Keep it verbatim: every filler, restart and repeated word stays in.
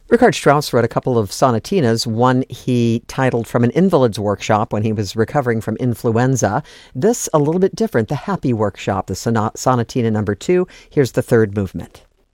Richard Strauss wrote a couple of sonatinas, one he titled From an Invalid's Workshop when he was recovering from influenza. This, a little bit different, the Happy Workshop, the sonat- sonatina number two. Here's the third movement.